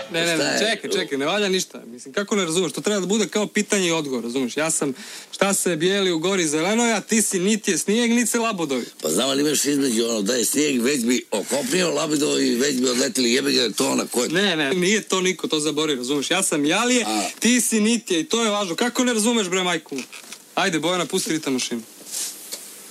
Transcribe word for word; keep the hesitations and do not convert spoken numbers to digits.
Ne, ne, ne, čekaj, čekaj, ne valja ništa. Mislim, kako ne razumeš? To treba da bude kao pitanje i odgovor, razumeš? Ja sam, šta se bijeli u gori zelenoj, a ti si niti je snijeg, niti se labodovi. Pa znam li imaš između ono da je snijeg, već bi okopnio labodovi, već bi odletili jebega to na koje... Ne, ne, nije to niko, to zabori, razumeš? Ja sam Jalije, ti si niti je i to je važno. Kako ne razumeš, bre, majku? Ajde, Bojana, pusti ritam mašinu.